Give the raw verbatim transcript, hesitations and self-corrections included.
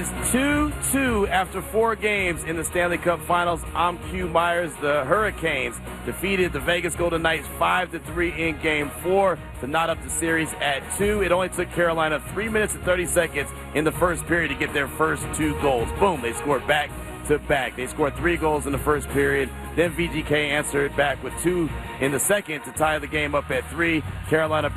two two after four games in the Stanley Cup Finals. I'm Q Myers. The Hurricanes defeated the Vegas Golden Knights five to three in Game four to knot up the series at two. It only took Carolina three minutes and thirty seconds in the first period to get their first two goals. Boom, they scored back to back. They scored three goals in the first period. Then V G K answered back with two in the second to tie the game up at three. Carolina